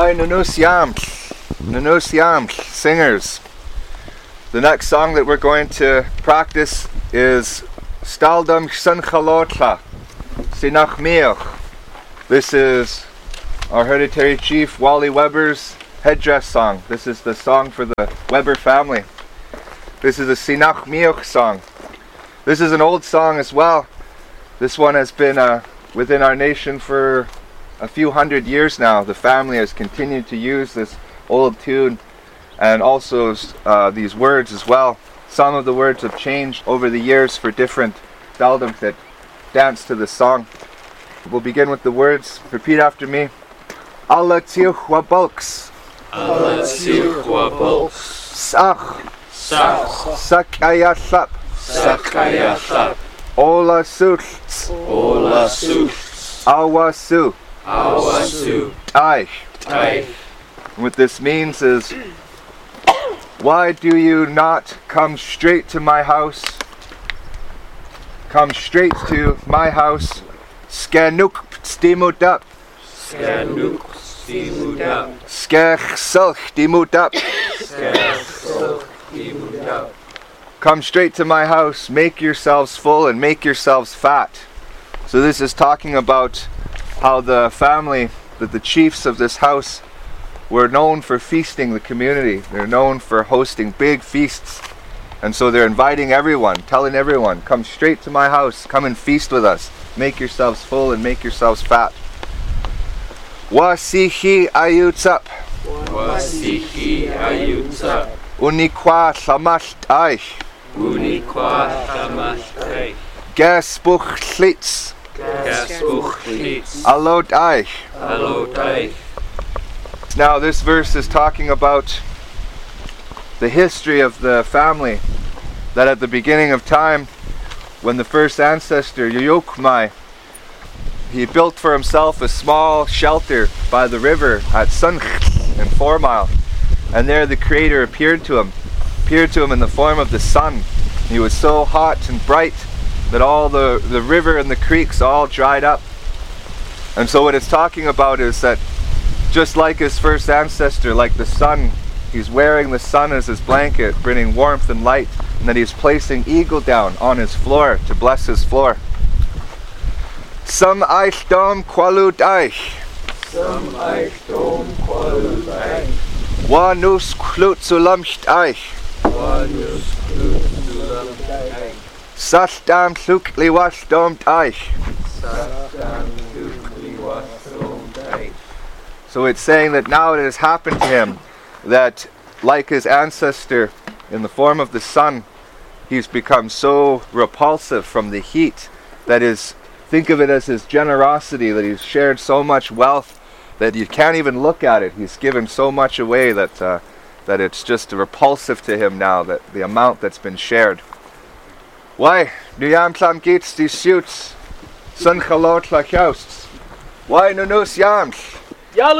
Why Nunus Yaml, singers. The next song that we're going to practice is Staldam Xanchalotla, Sinach Meoch. This is our hereditary chief Wally Weber's headdress song. This is the song for the Weber family. This is a Sinach Meoch song. This is an old song as well. This one has been within our nation for a few hundred years now. The family has continued to use this old tune and also these words as well. Some of the words have changed over the years for different daldams that dance to this song. We'll begin with the words. Repeat after me. Allah tzirchwa bulks. Allah tzirchwa bulks. Sach. Sach. Sakayathlap. Sakayathlap. Ola sults. Ola sults. Awasu. Awasu. Taich. Taich. What this means is, why do you not come straight to my house? Come straight to my house. Skanuk stimudap. Skanuk stimudap. Skech sulch dimudap. Skanuk stimudap. Come straight to my house, make yourselves full and make yourselves fat. So this is talking about how the family, that the chiefs of this house were known for feasting the community. They're known for hosting big feasts. And so they're inviting everyone, telling everyone, come straight to my house, come and feast with us. Make yourselves full and make yourselves fat. Wasihi ayutzap. Wasihi ayutzap. Unikwa samacht aich. Unikwa samacht aich. Gasbuch chlitz. Gasbuch chlitz. Alot aich. Alot aich. Now this verse is talking about the history of the family, that at the beginning of time, when the first ancestor, Yoyokmai, he built for himself a small shelter by the river at Sunch in 4 Mile. And there the Creator appeared to him in the form of the sun. He was so hot and bright that all the river and the creeks all dried up. And so what it's talking about is that just like his first ancestor, like the sun, he's wearing the sun as his blanket, bringing warmth and light, and that he's placing eagle down on his floor to bless his floor. Sam eich dom qualut eich. Sam eich dom qualut eich. Wanus klut zulamcht eich. Wanus klut zulamcht eich. Sastam tlukli was domt eich. Sastam tlukli was domt eich. So it's saying that now it has happened to him, that like his ancestor in the form of the sun, he's become so repulsive from the heat, that is, think of it as his generosity, that he's shared so much wealth that you can't even look at it. He's given so much away that it's just repulsive to him now, that the amount that's been shared. Why? Nu jamtlam geht's die shoots. Sun chalot la kousts. Why nunus jams?